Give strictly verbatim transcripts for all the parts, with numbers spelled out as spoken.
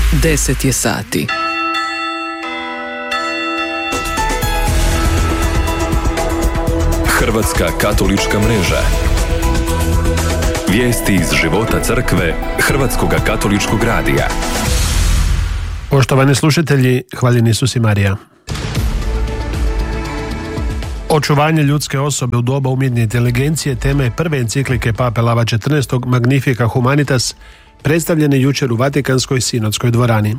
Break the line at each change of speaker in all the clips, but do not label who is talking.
Deset je sati.
Hrvatska katolička mreža. Vijesti iz života crkve Hrvatskoga katoličkog radija.
Poštovani slušatelji, hvaljeni Isus i Marija. Očuvanje ljudske osobe u doba umjetne inteligencije tema je prve enciklike Pape Lava četrnaestog Magnifica Humanitas, predstavljene jučer u Vatikanskoj sinodskoj dvorani.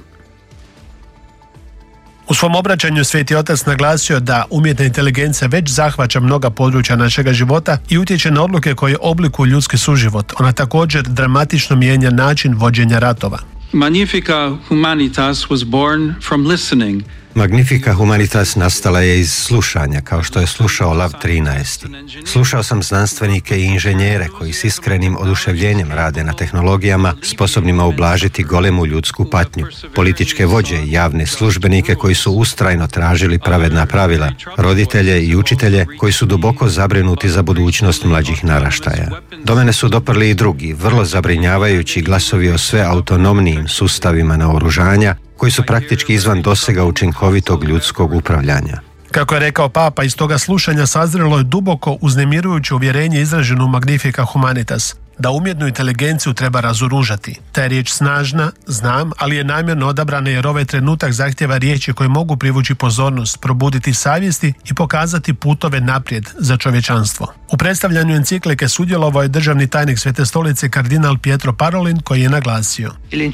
U svom obraćanju Sveti Otac naglasio da umjetna inteligencija već zahvaća mnoga područja našega života i utječe na odluke koje oblikuju ljudski suživot. Ona također dramatično mijenja način vođenja ratova.
Magnifica Humanitas was born from listening.
Magnifica Humanitas nastala je iz slušanja, kao što je slušao Lav trinaesti. Slušao sam znanstvenike i inženjere koji s iskrenim oduševljenjem rade na tehnologijama sposobnima ublažiti golemu ljudsku patnju, političke vođe i javne službenike koji su ustrajno tražili pravedna pravila, roditelje i učitelje koji su duboko zabrinuti za budućnost mlađih naraštaja. Do mene su doprli i drugi, vrlo zabrinjavajući glasovi o sve autonomnijim sustavima naoružanja koji su praktički izvan dosega učinkovitog ljudskog upravljanja.
Kako je rekao Papa, iz toga slušanja sazrelo je duboko uznemirujuće uvjerenje izraženo u Magnifica Humanitas, da umjetnu inteligenciju treba razoružati. Ta je riječ snažna, znam, ali je namjerno odabrana jer ovaj trenutak zahtjeva riječi koje mogu privući pozornost, probuditi savjesti i pokazati putove naprijed za čovječanstvo. U predstavljanju enciklike sudjelovao je državni tajnik Svete stolice kardinal Pietro Parolin, koji je naglasio: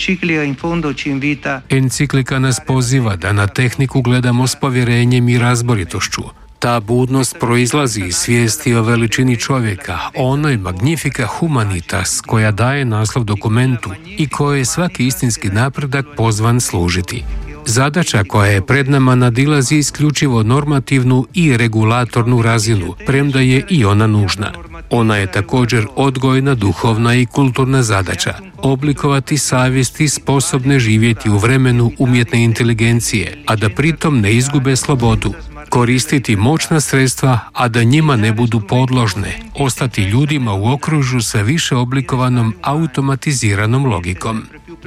Enciklika nas poziva da na tehniku gledamo s povjerenjem i razboritošću. Ta budnost proizlazi iz svijesti o veličini čovjeka, onoj Magnifica Humanitas koja daje naslov dokumentu i koje je svaki istinski napredak pozvan služiti. Zadaća koja je pred nama nadilazi isključivo normativnu i regulatornu razinu, premda je i ona nužna. Ona je također odgojna, duhovna i kulturna zadaća. Oblikovati savjesti sposobne živjeti u vremenu umjetne inteligencije, a da pritom ne izgube slobodu. Koristiti moćna sredstva, a da njima ne budu podložne, ostati ljudima u okružju sa više oblikovanom automatiziranom logikom.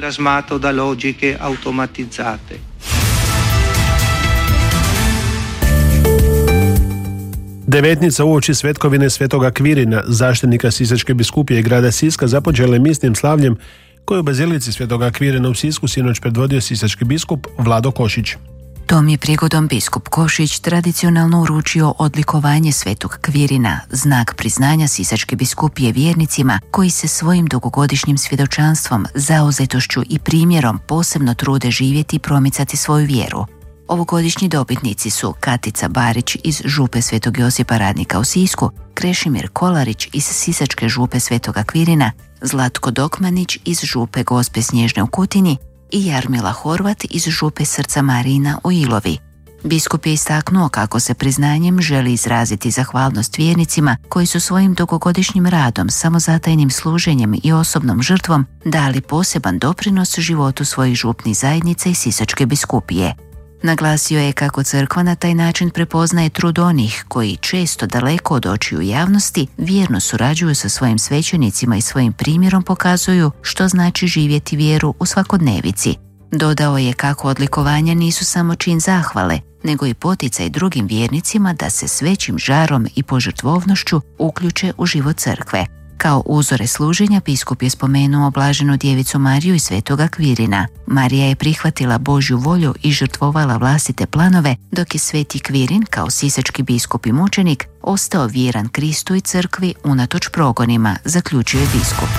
Devetnica uoči svetkovine Svetoga Kvirina, zaštitnika Sisačke biskupije i grada Siska, započela je misnim slavljem koje u bazilici Svetoga Kvirina u Sisku sinoć predvodio sisački biskup Vlado Košić.
Tom je prigodom biskup Košić tradicionalno uručio odlikovanje Svetog Kvirina, znak priznanja Sisačke biskupije vjernicima koji se svojim dugogodišnjim svjedočanstvom, zauzetošću i primjerom posebno trude živjeti i promicati svoju vjeru. Ovogodišnji dobitnici su Katica Barić iz župe Svetog Josipa Radnika u Sisku, Krešimir Kolarić iz Sisačke župe Svetoga Kvirina, Zlatko Dokmanić iz župe Gospe Snježne u Kutini i Jarmila Horvat iz župe Srca Marina u Ilovi. Biskup je istaknuo kako se priznanjem želi izraziti zahvalnost vjernicima koji su svojim dugogodišnjim radom, samozatajnim služenjem i osobnom žrtvom dali poseban doprinos životu svojih župnih zajednica i Sisačke biskupije. Naglasio je kako crkva na taj način prepoznaje trud onih koji često daleko od očiju javnosti vjerno surađuju sa svojim svećenicima i svojim primjerom pokazuju što znači živjeti vjeru u svakodnevici. Dodao je kako odlikovanja nisu samo čin zahvale, nego i poticaj drugim vjernicima da se s većim žarom i požrtvovnošću uključe u život crkve. Kao uzore služenja biskup je spomenuo blaženu djevicu Mariju i Svetoga Kvirina. Marija je prihvatila Božju volju i žrtvovala vlastite planove, dok je Sveti Kvirin, kao sisački biskup i mučenik, ostao vjeran Kristu i crkvi unatoč progonima, zaključuje biskup.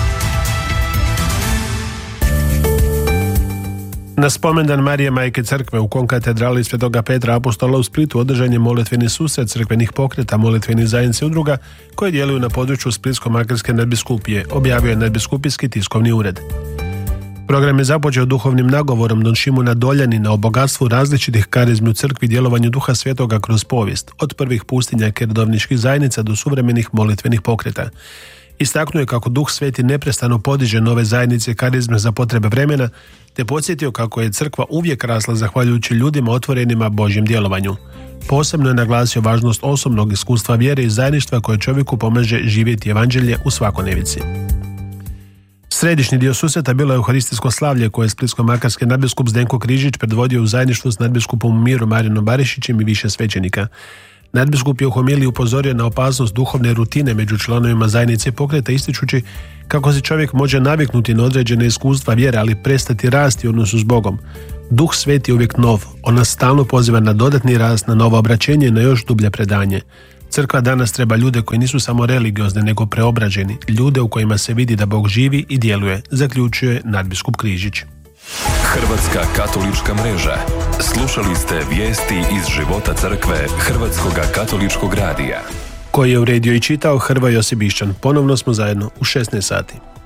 Na spomendan Marije Majke Crkve u konkatedrali Svetoga Petra Apostola u Splitu održan je molitveni susret crkvenih pokreta, molitvenih zajednica i udruga koje djeluju na području Splitsko-makarske nadbiskupije, objavio je nadbiskupijski tiskovni ured. Program je započeo duhovnim nagovorom Don Šimuna Doljanina o bogatstvu različitih karizmi u crkvi i djelovanju Duha Svetoga kroz povijest, od prvih pustinjaka i redovničkih zajednica do suvremenih molitvenih pokreta. Istaknuo je kako Duh Sveti neprestano podiže nove zajednice i karizme za potrebe vremena, te podsjetio kako je crkva uvijek rasla zahvaljujući ljudima otvorenima Božjem djelovanju. Posebno je naglasio važnost osobnog iskustva vjere i zajedništva koje čovjeku pomaže živjeti evanđelje u svakodnevici. Središnji dio susreta bilo je euharistijsko slavlje koje je splitsko-makarski nadbiskup Zdenko Križić predvodio u zajedništvu s nadbiskupom Mirom Marinom Barišićem i više svećenika. Nadbiskup je u homiliji upozorio na opasnost duhovne rutine među članovima zajednice pokreta, ističući kako se čovjek može naviknuti na određene iskustva vjere, ali prestati rasti u odnosu s Bogom. Duh Sveti je uvijek nov, on nas stalno poziva na dodatni rast, na novo obraćenje i na još dublje predanje. Crkva danas treba ljude koji nisu samo religiozni, nego preobrađeni, ljude u kojima se vidi da Bog živi i djeluje, zaključuje nadbiskup Križić.
Hrvatska katolička mreža. Slušali ste vijesti iz života crkve Hrvatskoga katoličkog radija.
Koji je uredio i čitao Hrvoje Josibišćan. Ponovno smo zajedno u šesnaest sati.